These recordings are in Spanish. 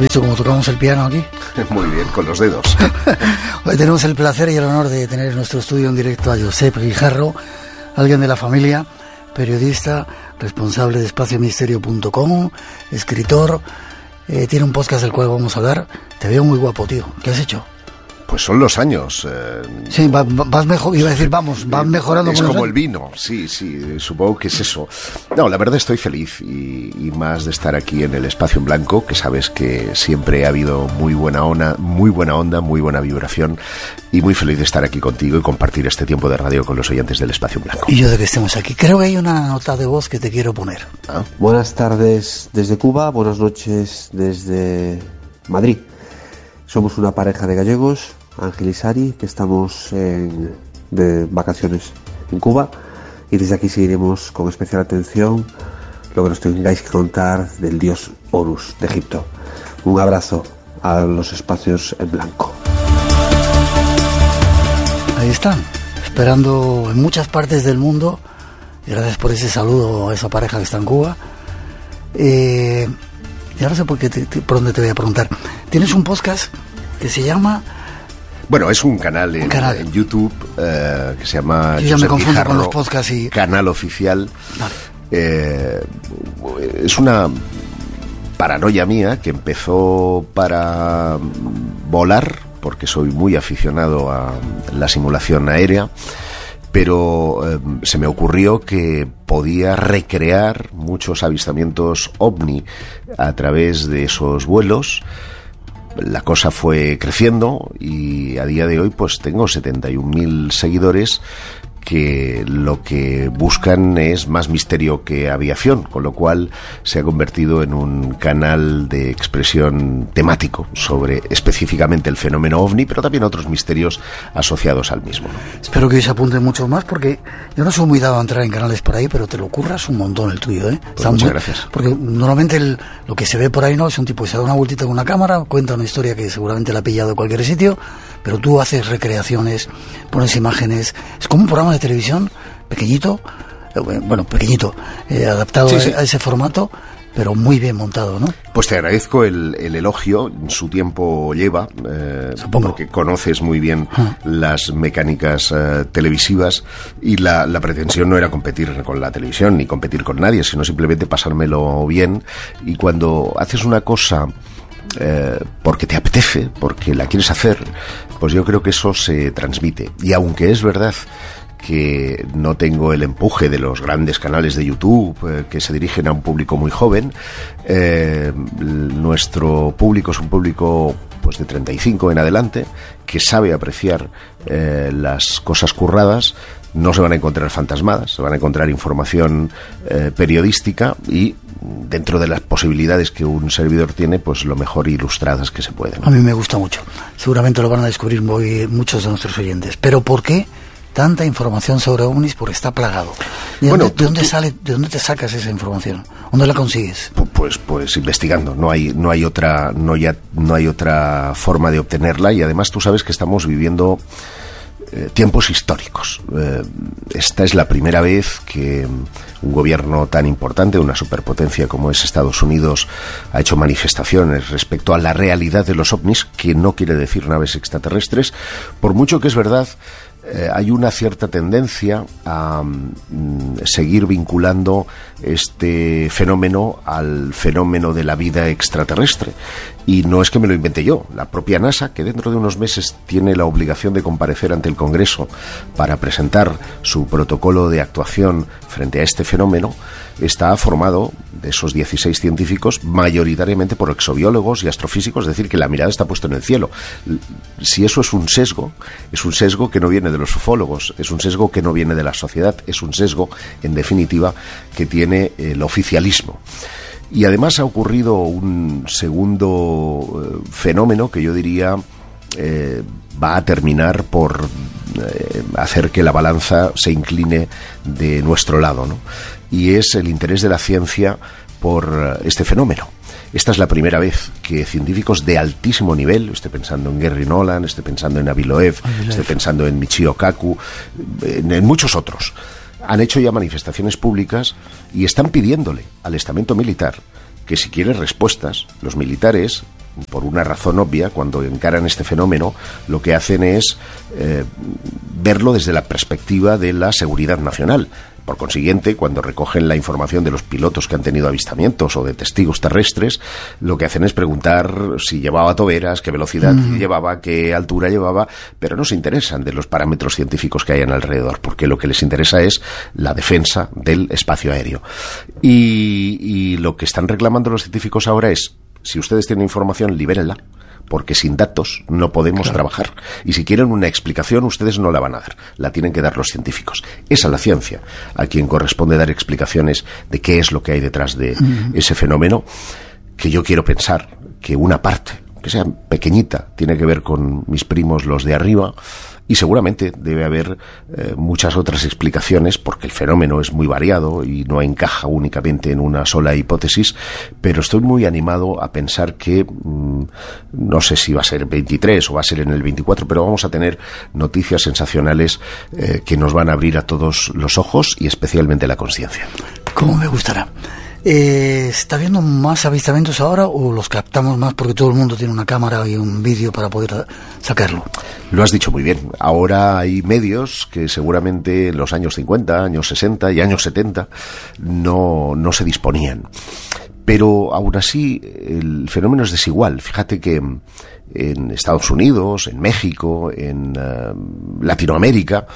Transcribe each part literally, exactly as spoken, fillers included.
visto cómo tocamos el piano aquí? Muy bien, con los dedos. Hoy tenemos el placer y el honor de tener en nuestro estudio en directo a Josep Guijarro, alguien de la familia, periodista, responsable de espacio misterio punto com, escritor, eh, tiene un podcast del cual vamos a hablar. Te veo muy guapo, tío. ¿Qué has hecho? Pues son los años. Eh, sí, va, vas mejor, iba a decir, vamos, vas mejorando. Es con como los el vino, sí, sí, supongo que es eso. No, la verdad estoy feliz y, y más de estar aquí en el Espacio en Blanco, que sabes que siempre ha habido muy buena onda, muy buena onda, muy buena vibración, y muy feliz de estar aquí contigo y compartir este tiempo de radio con los oyentes del Espacio en Blanco. Y yo de que estemos aquí. Creo que hay una nota de voz que te quiero poner. ¿Ah? Buenas tardes desde Cuba, buenas noches desde Madrid. Somos una pareja de gallegos, Ángel y Sari, que estamos en, de vacaciones en Cuba, y desde aquí seguiremos con especial atención lo que nos tengáis que contar del dios Horus de Egipto. Un abrazo a los Espacios en Blanco. Ahí están, esperando en muchas partes del mundo, y gracias por ese saludo a esa pareja que está en Cuba. Eh, ya no sé por, qué te, te, por dónde te voy a preguntar. Tienes un podcast que se llama... Bueno, es un canal en, un canal. en YouTube eh, que se llama... Yo ya me confundo Guijarro, con los podcasts y... Canal oficial. Vale. Eh, es una paranoia mía que empezó para volar, porque soy muy aficionado a la simulación aérea, pero eh, se me ocurrió que podía recrear muchos avistamientos ovni a través de esos vuelos. La cosa fue creciendo y a día de hoy pues tengo setenta y un mil seguidores que lo que buscan es más misterio que aviación, con lo cual se ha convertido en un canal de expresión temático sobre específicamente el fenómeno ovni, pero también otros misterios asociados al mismo, ¿no? Espero que se apunten muchos más, porque yo no soy muy dado a entrar en canales por ahí, pero te lo curras un montón el tuyo, ¿eh? Pues muchas muy, gracias. Porque normalmente el, lo que se ve por ahí no es un tipo que se da una vueltita con una cámara, cuenta una historia que seguramente la ha pillado de cualquier sitio, pero tú haces recreaciones, pones imágenes, es como un programa de televisión pequeñito, eh, bueno, pequeñito, eh, adaptado sí, sí. A, a ese formato, pero muy bien montado, ¿no? Pues te agradezco el, el elogio, su tiempo lleva, eh, Supongo. Porque conoces muy bien ah. las mecánicas eh, televisivas, y la, la pretensión no era competir con la televisión ni competir con nadie, sino simplemente pasármelo bien. Y cuando haces una cosa Eh, porque te apetece, porque la quieres hacer, pues yo creo que eso se transmite. Y aunque es verdad que no tengo el empuje de los grandes canales de YouTube eh, que se dirigen a un público muy joven, eh, nuestro público es un público pues de treinta y cinco en adelante, que sabe apreciar eh, las cosas curradas. No se van a encontrar fantasmadas, se van a encontrar información eh, periodística y, dentro de las posibilidades que un servidor tiene, pues lo mejor ilustradas que se pueden. A mí me gusta mucho. Seguramente lo van a descubrir muy, muchos de nuestros oyentes. Pero ¿por qué tanta información sobre ovnis? Porque está plagado. ¿De, bueno, dónde, ¿de dónde sale, de dónde te sacas esa información? ¿Dónde la consigues? Pues, pues investigando. No hay, no hay otra, no ya, no hay otra forma de obtenerla, y además tú sabes que estamos viviendo Eh, tiempos históricos. Eh, esta es la primera vez que un gobierno tan importante, una superpotencia como es Estados Unidos, ha hecho manifestaciones respecto a la realidad de los ovnis, que no quiere decir naves extraterrestres, por mucho que es verdad. Eh, hay una cierta tendencia a mm, seguir vinculando este fenómeno al fenómeno de la vida extraterrestre. Y no es que me lo inventé yo. La propia NASA, que dentro de unos meses tiene la obligación de comparecer ante el Congreso para presentar su protocolo de actuación frente a este fenómeno, está formado de esos dieciséis científicos mayoritariamente por exobiólogos y astrofísicos, es decir, que la mirada está puesta en el cielo. Si eso es un sesgo, es un sesgo que no viene de los ufólogos, es un sesgo que no viene de la sociedad, es un sesgo, en definitiva, que tiene el oficialismo. Y además ha ocurrido un segundo eh, fenómeno que yo diría eh, va a terminar por eh, hacer que la balanza se incline de nuestro lado, ¿no? Y es el interés de la ciencia por este fenómeno. Esta es la primera vez que científicos de altísimo nivel, estoy pensando en Gary Nolan, estoy pensando en Avi Loeb, estoy pensando en Michio Kaku, en, en muchos otros, han hecho ya manifestaciones públicas y están pidiéndole al estamento militar que, si quiere respuestas, los militares por una razón obvia, cuando encaran este fenómeno, lo que hacen es eh, verlo desde la perspectiva de la seguridad nacional. Por consiguiente, cuando recogen la información de los pilotos que han tenido avistamientos o de testigos terrestres, lo que hacen es preguntar si llevaba toberas, qué velocidad mm. llevaba, qué altura llevaba, pero no se interesan de los parámetros científicos que hay en alrededor, porque lo que les interesa es la defensa del espacio aéreo. Y, y lo que están reclamando los científicos ahora es, si ustedes tienen información, libérenla, porque sin datos no podemos claro. trabajar. Y si quieren una explicación, ustedes no la van a dar, la tienen que dar los científicos. Es a la ciencia a quien corresponde dar explicaciones de qué es lo que hay detrás de uh-huh. ese fenómeno, que yo quiero pensar que una parte, que sea pequeñita, tiene que ver con mis primos los de arriba, y seguramente debe haber eh, muchas otras explicaciones, porque el fenómeno es muy variado y no encaja únicamente en una sola hipótesis, pero estoy muy animado a pensar que mmm, no sé si va a ser veintitrés o va a ser en el veinticuatro, pero vamos a tener noticias sensacionales eh, que nos van a abrir a todos los ojos y especialmente la conciencia. ¿Cómo me gustará? Eh, ¿Está habiendo más avistamientos ahora o los captamos más porque todo el mundo tiene una cámara y un vídeo para poder sacarlo? Lo has dicho muy bien. Ahora hay medios que seguramente en los años cincuenta, años sesenta y años setenta no, no se disponían. Pero aún así el fenómeno es desigual. Fíjate que en Estados Unidos, en México, en uh, Latinoamérica,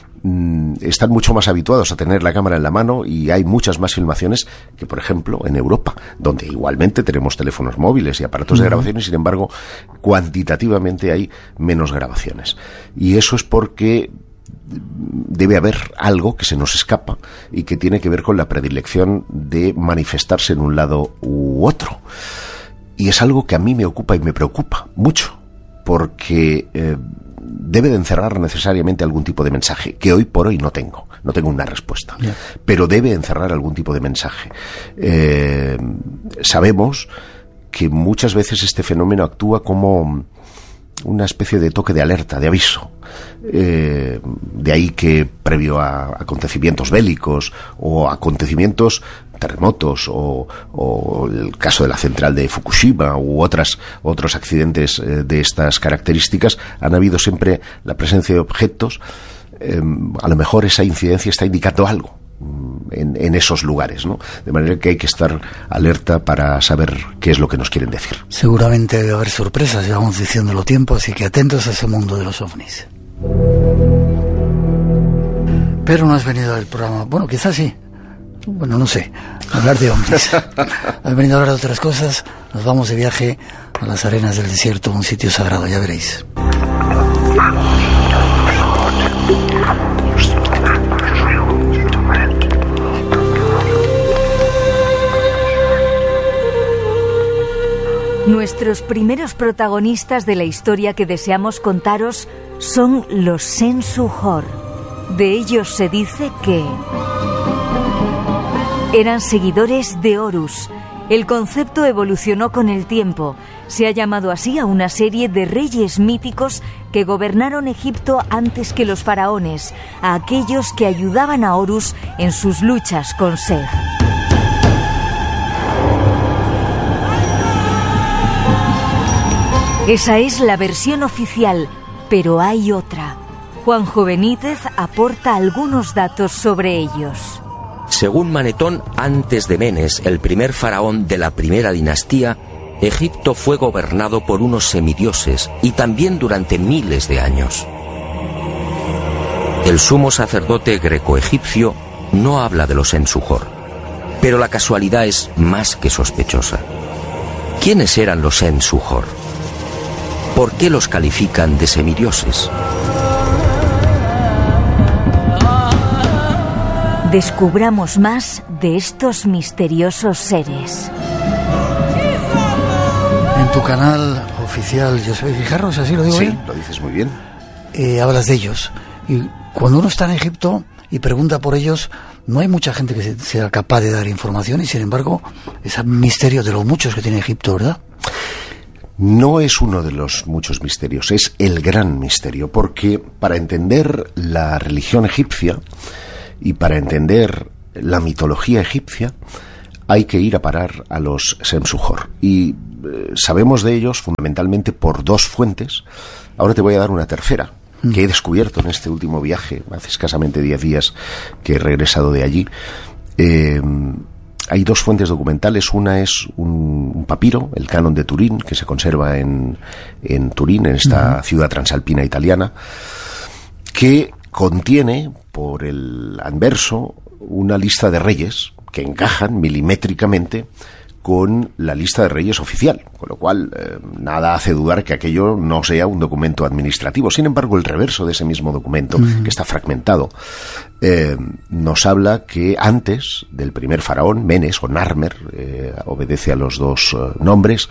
están mucho más habituados a tener la cámara en la mano y hay muchas más filmaciones que, por ejemplo, en Europa, donde igualmente tenemos teléfonos móviles y aparatos uh-huh. de grabación y, sin embargo, cuantitativamente hay menos grabaciones. Y eso es porque debe haber algo que se nos escapa y que tiene que ver con la predilección de manifestarse en un lado u otro. Y es algo que a mí me ocupa y me preocupa mucho, porque eh, debe de encerrar necesariamente algún tipo de mensaje, que hoy por hoy no tengo, no tengo una respuesta, yeah. pero debe encerrar algún tipo de mensaje. Eh, sabemos que muchas veces este fenómeno actúa como una especie de toque de alerta, de aviso. Eh, de ahí que previo a acontecimientos bélicos o acontecimientos terremotos o, o el caso de la central de Fukushima u otras otros accidentes eh, de estas características, han habido siempre la presencia de objetos. Eh, a lo mejor esa incidencia está indicando algo en, en esos lugares, ¿no? De manera que hay que estar alerta para saber qué es lo que nos quieren decir. Seguramente debe haber sorpresas, llevamos diciéndolo tiempo, así que atentos a ese mundo de los ovnis. Pero no has venido al programa, bueno, quizás sí. Bueno, no sé, hablar de ovnis. Has venido a hablar de otras cosas. Nos vamos de viaje a las arenas del desierto, un sitio sagrado, ya veréis. Nuestros primeros protagonistas de la historia que deseamos contaros son los Sen-su-hor. De ellos se dice que eran seguidores de Horus. El concepto evolucionó con el tiempo. Se ha llamado así a una serie de reyes míticos que gobernaron Egipto antes que los faraones, a aquellos que ayudaban a Horus en sus luchas con Seth. Esa es la versión oficial, pero hay otra. Juanjo Benítez aporta algunos datos sobre ellos. Según Manetón, antes de Menes, el primer faraón de la primera dinastía, Egipto fue gobernado por unos semidioses y también durante miles de años. El sumo sacerdote greco-egipcio no habla de los Sen-su-hor, pero la casualidad es más que sospechosa. ¿Quiénes eran los Sen-su-hor? ¿Por qué los califican de semidioses? Descubramos más de estos misteriosos seres. En tu canal oficial, José Guijarros, ¿así lo digo sí, bien? Sí, lo dices muy bien. Eh, hablas de ellos. Y cuando uno está en Egipto y pregunta por ellos, no hay mucha gente que sea capaz de dar información y, sin embargo, es un misterio de los muchos que tiene Egipto, ¿verdad? No es uno de los muchos misterios, es el gran misterio, porque para entender la religión egipcia y para entender la mitología egipcia hay que ir a parar a los Sen-su-hor. Y sabemos de ellos fundamentalmente por dos fuentes. Ahora te voy a dar una tercera, mm. que he descubierto en este último viaje, hace escasamente diez días que he regresado de allí. Eh, hay dos fuentes documentales. Una es un, un papiro, el Canon de Turín, que se conserva en, en Turín, en esta uh-huh. ciudad transalpina italiana, que contiene, por el anverso, una lista de reyes que encajan milimétricamente con la lista de reyes oficial, con lo cual eh, nada hace dudar que aquello no sea un documento administrativo. Sin embargo, el reverso de ese mismo documento, mm. que está fragmentado, eh, nos habla que antes del primer faraón, Menes o Narmer, eh, obedece a los dos eh, nombres,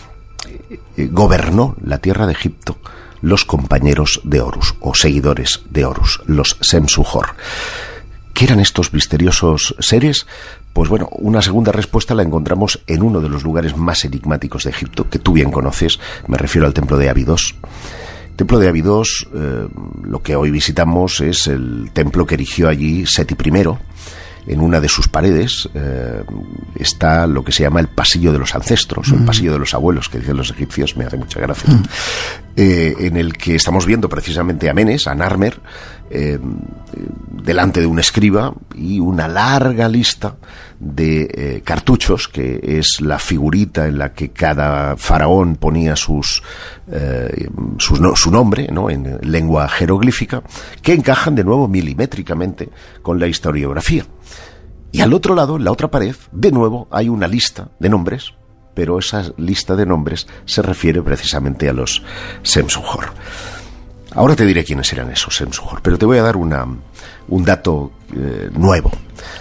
eh, gobernó la tierra de Egipto los compañeros de Horus, o seguidores de Horus, los Sem-Suhor. ¿Qué eran estos misteriosos seres? Pues bueno, una segunda respuesta la encontramos en uno de los lugares más enigmáticos de Egipto, que tú bien conoces. Me refiero al templo de Abidos. El templo de Abidos, eh, lo que hoy visitamos es el templo que erigió allí Seti primero. En una de sus paredes eh, está lo que se llama el pasillo de los ancestros, mm. el pasillo de los abuelos, que dicen los egipcios, me hace mucha gracia, mm. eh, en el que estamos viendo precisamente a Menes, a Narmer, eh, delante de un escriba y una larga lista de eh, cartuchos, que es la figurita en la que cada faraón ponía sus, eh, sus no, su nombre, ¿no?, en lengua jeroglífica, que encajan de nuevo milimétricamente con la historiografía. Y al otro lado, en la otra pared, de nuevo hay una lista de nombres, pero esa lista de nombres se refiere precisamente a los Sem-Suhor. Ahora te diré quiénes eran esos Sem-Suhor, pero te voy a dar una, un dato eh, nuevo,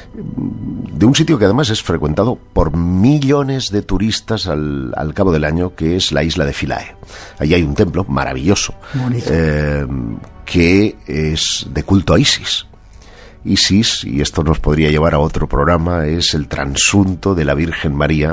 de un sitio que además es frecuentado por millones de turistas al, al cabo del año, que es la isla de Philae. Allí hay un templo maravilloso, eh, que es de culto a Isis. Isis, y esto nos podría llevar a otro programa, es el transunto de la Virgen María,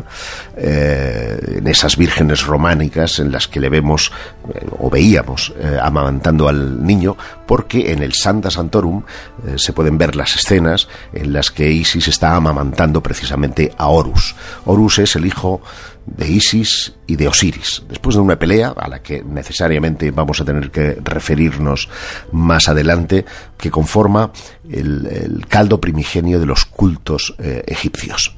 eh, en esas vírgenes románicas en las que le vemos, eh, o veíamos, eh, amamantando al niño, porque en el Sancta Sanctorum eh, se pueden ver las escenas en las que Isis está amamantando precisamente a Horus. Horus es el hijo de Isis y de Osiris, después de una pelea a la que necesariamente vamos a tener que referirnos más adelante, que conforma el, el caldo primigenio de los cultos eh, egipcios.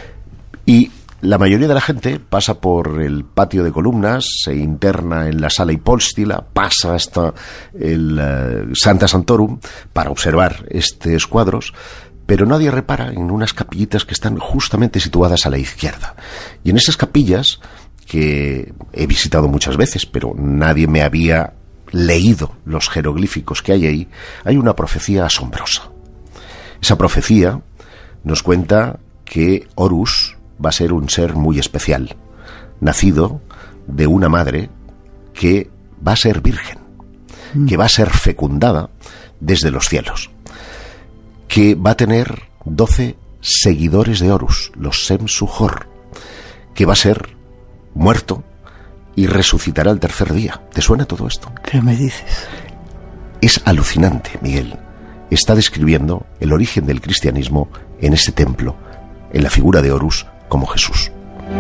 Y la mayoría de la gente pasa por el patio de columnas, se interna en la sala hipóstila, pasa hasta el uh, Sancta Sanctorum para observar estos cuadros, pero nadie repara en unas capillitas que están justamente situadas a la izquierda. Y en esas capillas, que he visitado muchas veces, pero nadie me había leído los jeroglíficos que hay ahí, hay una profecía asombrosa. Esa profecía nos cuenta que Horus va a ser un ser muy especial, nacido de una madre que va a ser virgen, que va a ser fecundada desde los cielos, que va a tener doce seguidores de Horus, los Sem-Suhor, que va a ser muerto y resucitará el tercer día. ¿Te suena todo esto? ¿Qué me dices? Es alucinante, Miguel. Está describiendo el origen del cristianismo en ese templo, en la figura de Horus como Jesús.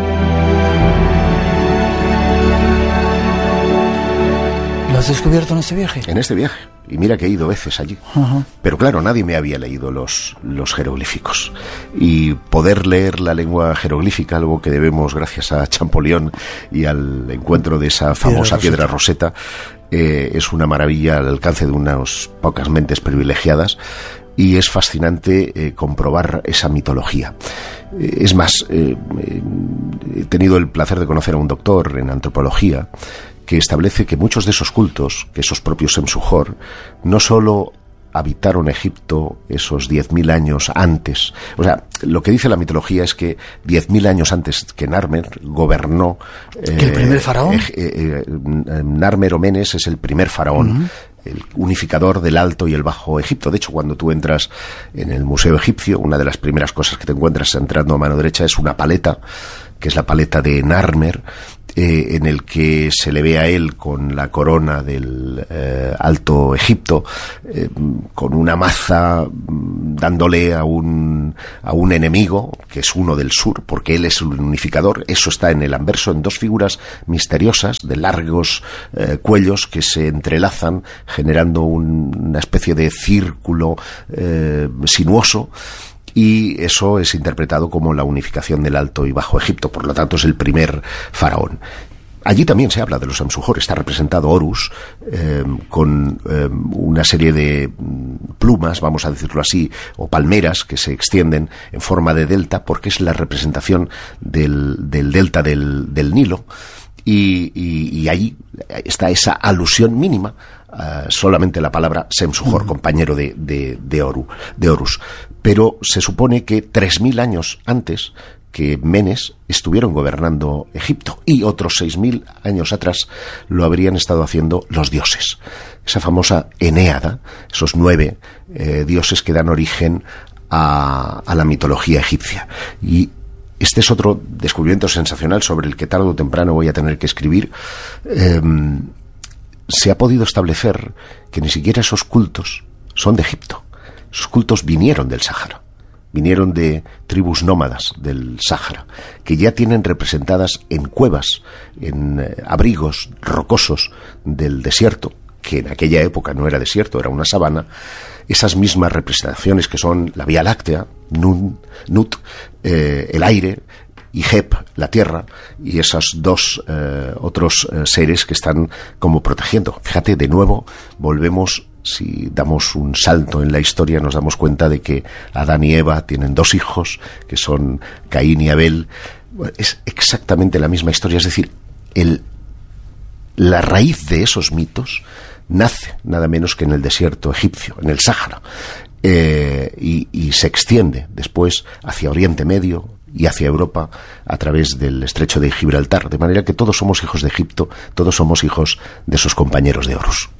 ¿Lo has descubierto en este viaje? En este viaje. Y mira que he ido veces allí. Uh-huh. Pero claro, nadie me había leído los, los jeroglíficos. Y poder leer la lengua jeroglífica, algo que debemos gracias a Champollion y al encuentro de esa famosa piedra roseta, eh, es una maravilla al alcance de unas pocas mentes privilegiadas. Y es fascinante eh, comprobar esa mitología. Eh, es más, eh, eh, he tenido el placer de conocer a un doctor en antropología que establece que muchos de esos cultos, que esos propios Sem-Suhor, no solo habitaron Egipto esos diez mil años antes. O sea, lo que dice la mitología es que diez mil años antes que Narmer gobernó... ¿Que eh, el primer faraón? Eh, eh, eh, Narmer o Menes es el primer faraón, uh-huh. el unificador del Alto y el Bajo Egipto. De hecho, cuando tú entras en el Museo Egipcio, una de las primeras cosas que te encuentras entrando a mano derecha es una paleta, que es la paleta de Narmer, eh, en el que se le ve a él con la corona del eh, Alto Egipto, eh, con una maza dándole a un, a un enemigo, que es uno del sur, porque él es el unificador. Eso está en el anverso, en dos figuras misteriosas de largos eh, cuellos que se entrelazan, generando un, una especie de círculo eh, sinuoso, y eso es interpretado como la unificación del Alto y Bajo Egipto. Por lo tanto, es el primer faraón. Allí también se habla de los Amsuhor. Está representado Horus eh, con eh, una serie de plumas, vamos a decirlo así, o palmeras que se extienden en forma de delta, porque es la representación del, del delta del, del Nilo, y, y, y ahí está esa alusión mínima, uh, solamente la palabra Semsuhor, uh-huh. compañero de, de, de, Oru, de Horus. Pero se supone que tres mil años antes que Menes estuvieron gobernando Egipto, y otros seis mil años atrás lo habrían estado haciendo los dioses. Esa famosa Enéada, esos nueve eh, dioses que dan origen a, a la mitología egipcia. Y este es otro descubrimiento sensacional sobre el que tarde o temprano voy a tener que escribir. Eh, se ha podido establecer que ni siquiera esos cultos son de Egipto. Esos cultos vinieron del Sáhara. Vinieron de tribus nómadas del Sáhara, que ya tienen representadas en cuevas, en eh, abrigos rocosos del desierto, que en aquella época no era desierto, era una sabana, esas mismas representaciones que son la Vía Láctea, Nun, Nut, eh, el aire, y Hep, la tierra, y esos dos eh, otros eh, seres que están como protegiendo. Fíjate, de nuevo volvemos. Si damos un salto en la historia, nos damos cuenta de que Adán y Eva tienen dos hijos, que son Caín y Abel. Bueno, es exactamente la misma historia. Es decir, el, la raíz de esos mitos nace nada menos que en el desierto egipcio, en el Sáhara, eh, y, y se extiende después hacia Oriente Medio y hacia Europa a través del estrecho de Gibraltar. De manera que todos somos hijos de Egipto, todos somos hijos de sus compañeros de Horus.